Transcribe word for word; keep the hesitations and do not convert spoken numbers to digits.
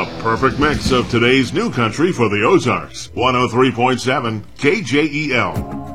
The perfect mix of today's new country for the Ozarks. one oh three point seven K J E L.